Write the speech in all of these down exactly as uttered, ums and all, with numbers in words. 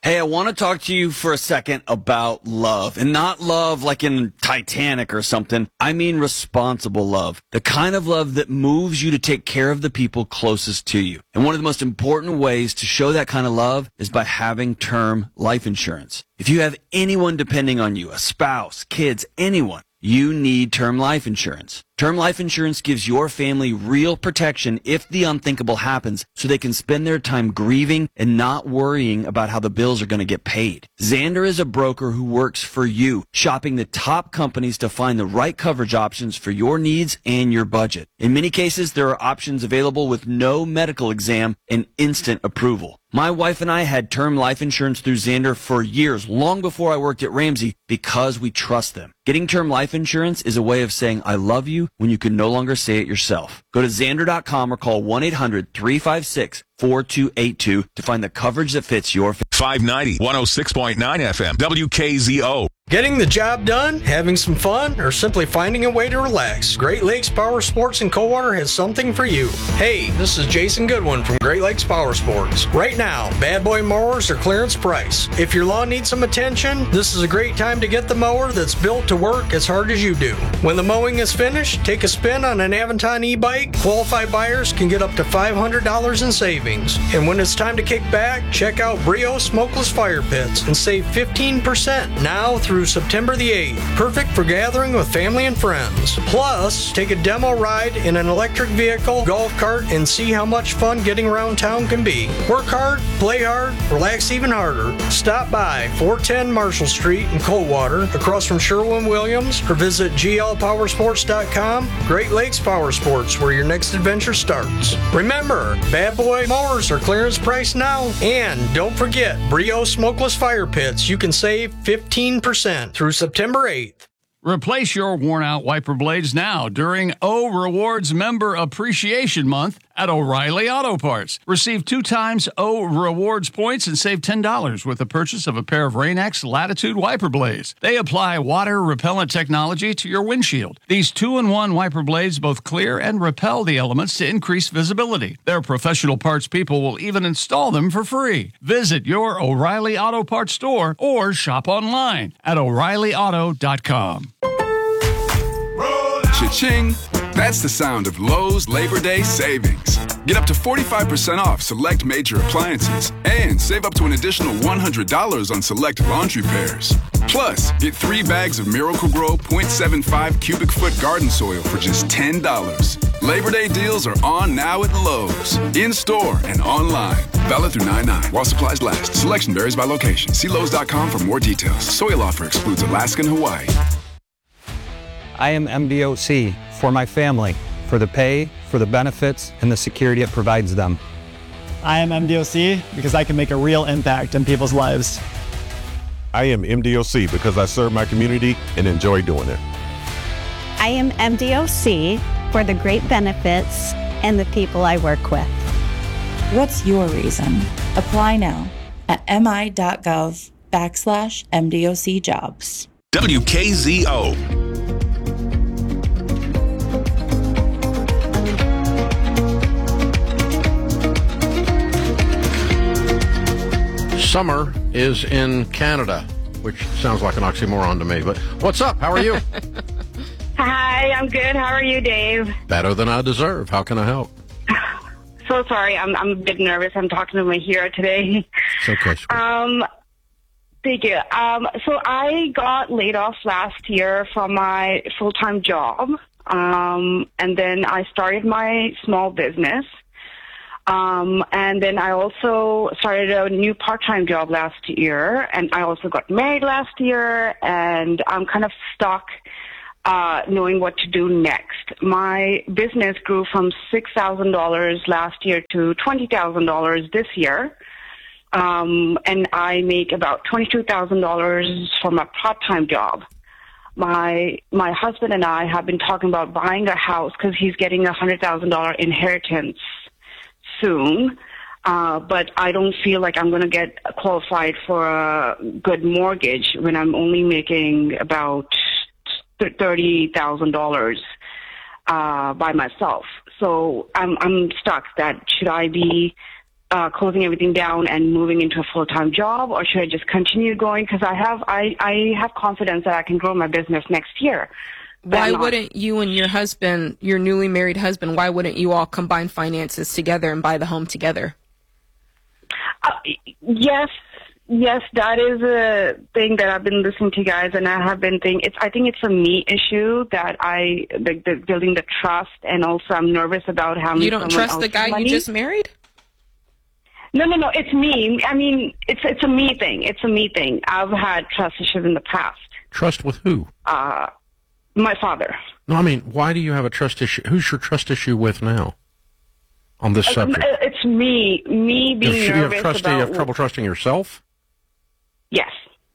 Hey, I want to talk to you for a second about love, and not love like in Titanic or something. I mean responsible love, the kind of love that moves you to take care of the people closest to you. And one of the most important ways to show that kind of love is by having term life insurance. If you have anyone depending on you, a spouse, kids, anyone, you need term life insurance. Term life insurance gives your family real protection if the unthinkable happens, so they can spend their time grieving and not worrying about how the bills are going to get paid. Xander is a broker who works for you, shopping the top companies to find the right coverage options for your needs and your budget. In many cases, there are options available with no medical exam and instant approval. My wife and I had term life insurance through Xander for years, long before I worked at Ramsey, because we trust them. Getting term life insurance is a way of saying I love you when you can no longer say it yourself. Go to Xander dot com or call one eight hundred three five six four two eight two to find the coverage that fits your family. five ninety, one oh six point nine F M, W K Z O. Getting the job done, having some fun, or simply finding a way to relax, Great Lakes Power Sports in Coldwater has something for you. Hey, this is Jason Goodwin from Great Lakes Power Sports. Right now, bad boy mowers are clearance price. If your lawn needs some attention, this is a great time to get the mower that's built to work as hard as you do. When the mowing is finished, take a spin on an Avanton e-bike. Qualified buyers can get up to five hundred dollars in savings. And when it's time to kick back, check out Brio Smokeless Fire Pits and save fifteen percent now through September the eighth. Perfect for gathering with family and friends. Plus, take a demo ride in an electric vehicle, golf cart, and see how much fun getting around town can be. Work hard, play hard, relax even harder. Stop by four ten Marshall Street in Coldwater, across from Sherwin-Williams, or visit G L power sports dot com. Great Lakes Power Sports, where your next adventure starts. Remember, bad boy mowers are clearance price now. And don't forget, Brio Smokeless Fire Pits. You can save fifteen percent through September eighth. Replace your worn-out wiper blades now during O Rewards Member Appreciation Month at O'Reilly Auto Parts. Receive two times O Rewards points and save ten dollars with the purchase of a pair of Rain-X Latitude wiper blades. They apply water-repellent technology to your windshield. These two-in-one wiper blades both clear and repel the elements to increase visibility. Their professional parts people will even install them for free. Visit your O'Reilly Auto Parts store or shop online at O'Reilly Auto dot com. Cha-ching! That's the sound of Lowe's Labor Day savings. Get up to forty-five percent off select major appliances and save up to an additional one hundred dollars on select laundry pairs. Plus, get three bags of Miracle-Gro point seven five cubic foot garden soil for just ten dollars. Labor Day deals are on now at Lowe's, in-store and online. Valid through nine nine while supplies last. Selection varies by location. See Lowe's dot com for more details. Soil offer excludes Alaska and Hawaii. I am M D O C for my family, for the pay, for the benefits, and the security it provides them. I am M D O C because I can make a real impact in people's lives. I am M D O C because I serve my community and enjoy doing it. I am M D O C for the great benefits and the people I work with. What's your reason? Apply now at mi.gov backslash MDOC jobs. W K Z O. Summer is in Canada, which sounds like an oxymoron to me. But what's up? How are you? Hi, I'm good. How are you, Dave? Better than I deserve. How can I help? So sorry. I'm I'm a bit nervous. I'm talking to my hero today. It's okay. Sweet. Um, thank you. Um, so I got laid off last year from my full-time job, um, and then I started my small business. Um, and then I also started a new part-time job last year, and I also got married last year, and I'm kind of stuck uh, knowing what to do next. My business grew from six thousand dollars last year to twenty thousand dollars this year, um, and I make about twenty-two thousand dollars from a part-time job. My my husband and I have been talking about buying a house because he's getting a one hundred thousand dollars inheritance soon, uh, but I don't feel like I'm going to get qualified for a good mortgage when I'm only making about thirty thousand dollars uh, by myself. So I'm I'm stuck. That should I be uh, closing everything down and moving into a full-time job, or should I just continue going? Because I have I, I have confidence that I can grow my business next year. Why wouldn't you and your husband, your newly married husband, why wouldn't you all combine finances together and buy the home together? Uh, yes, yes, that is a thing that I've been listening to, guys, and I have been thinking. It's I think it's a me issue that I the, the building the trust, and also I'm nervous about how you don't trust the guy money. you just married. No, no, no. It's me. I mean, it's it's a me thing. It's a me thing. I've had trust issues in the past. Trust with who? Uh, my father. No, I mean, why do you have a trust issue? Who's your trust issue with now on this subject? Uh, It's me. Me being you, nervous have trust, about. You have trouble trusting yourself? Yes.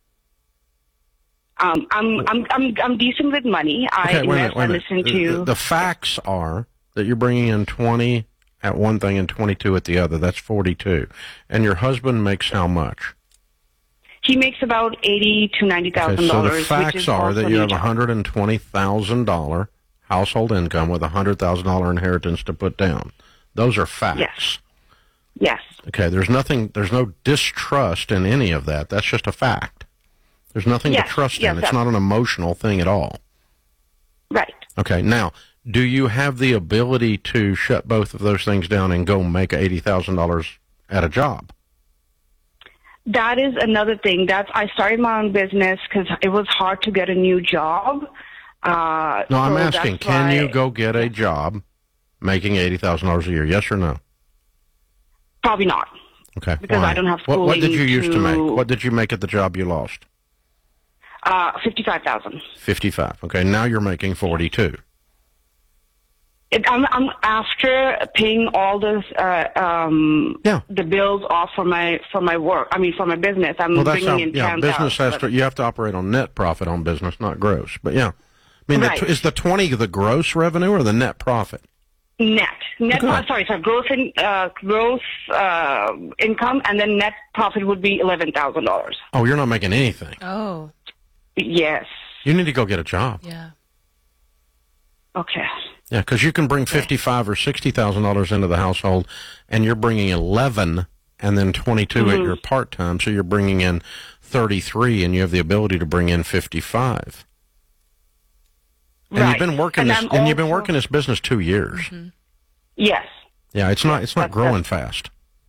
Um, I'm I'm I'm I'm decent with money. I Okay, wait a minute, invest. wait a I minute. listen to. The, the facts are that you're bringing in twenty at one thing and twenty-two at the other. That's forty-two. And your husband makes how much? He makes about eighty to ninety thousand Okay, so dollars. the which facts is are also that you have a a hundred and twenty thousand dollar household income with a hundred thousand dollar inheritance to put down. Those are facts. Yes. Yes. Okay. There's nothing. There's no distrust in any of that. That's just a fact. There's nothing Yes, to trust yes, in. It's that's- not an emotional thing at all. Right. Okay. Now, do you have the ability to shut both of those things down and go make eighty thousand dollars at a job? That is another thing. That's I started my own business because it was hard to get a new job. Uh, No, I'm so asking, that's can why- you go get a job making eighty thousand dollars a year? Yes or no? Probably not. Okay. Because why? I don't have What, what did you schooling used to make? to- What did you make at the job you lost? Uh, fifty-five thousand. fifty-five. Okay, now you're making forty-two. It, I'm, I'm after paying all this, uh, um, yeah. the bills off for my for my work. I mean, for my business. I'm Well, that's bringing how, in yeah, ten business thousand. has to, you have to operate on net profit on business, not gross. But yeah, I mean, Right. the, is the twenty the gross revenue or the net profit? Net, net. Okay. Uh, sorry, sorry. Gross in, uh, gross uh, income, and then net profit would be eleven thousand dollars. Oh, you're not making anything. Oh. Yes. You need to go get a job. Yeah. Okay. Yeah, because you can bring fifty-five or sixty thousand dollars into the household, and you're bringing eleven, and then twenty-two at Mhm. your part time, so you're bringing in thirty-three, and you have the ability to bring in fifty-five. And Right. you've been working And this, I'm and you've been also- working this business two years. Yes. Yeah, it's not, it's not That's- growing fast.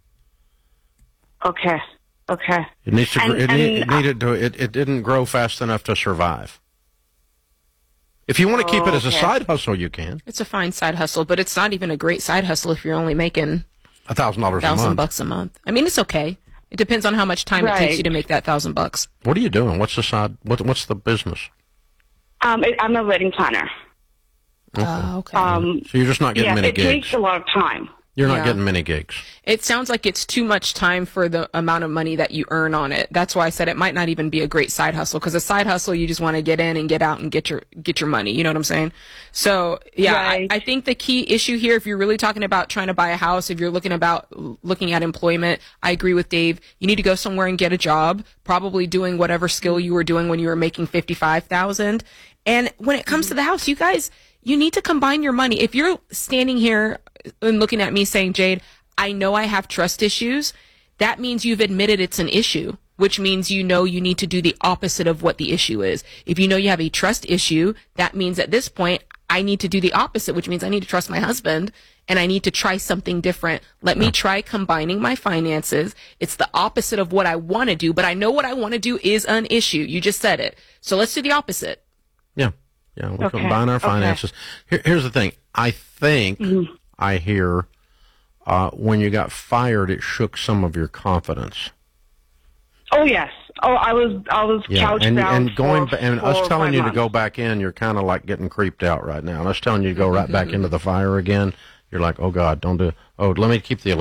Okay. Okay. It needs to. And- gr- it, need, it and, uh, needed to. It, it didn't grow fast enough to survive. If you want to keep it as a Okay. side hustle, you can. It's a fine side hustle, but it's not even a great side hustle if you're only making A thousand dollars a thousand month. bucks a month. I mean, it's okay. It depends on how much time it takes Right. you to make that thousand bucks. What are you doing? What's the side? What, what's the business? Um, it, I'm a wedding planner. Oh, okay. Um, So you're just not getting yeah, many it gigs. takes a lot of time. You're not Yeah. getting many gigs. It sounds like it's too much time for the amount of money that you earn on it. That's why I said it might not even be a great side hustle, because a side hustle, you just want to get in and get out and get your get your money. You know what I'm saying? So yeah, Right. I, I think the key issue here, if you're really talking about trying to buy a house, if you're looking about looking at employment, I agree with Dave. You need to go somewhere and get a job, probably doing whatever skill you were doing when you were making fifty-five thousand. And when it comes to the house, you guys, you need to combine your money. If you're standing here and looking at me saying, Jade, I know I have trust issues, that means you've admitted it's an issue, which means you know you need to do the opposite of what the issue is. If you know you have a trust issue, that means at this point, I need to do the opposite, which means I need to trust my husband and I need to try something different. Let me try combining my finances. It's the opposite of what I want to do, but I know what I want to do is an issue. You just said it. So let's do the opposite. Yeah, yeah. We Okay, combine our okay. finances. Here, here's the thing. I think I hear uh, when you got fired, it shook some of your confidence. Oh yes. Oh, I was I was Yeah, couch and bound and going for ba- and four us or telling five you to months. go back in, you're kind of like getting creeped out right now. And us telling you to go right back into the fire again, you're like, oh God, don't do. Oh, let me keep the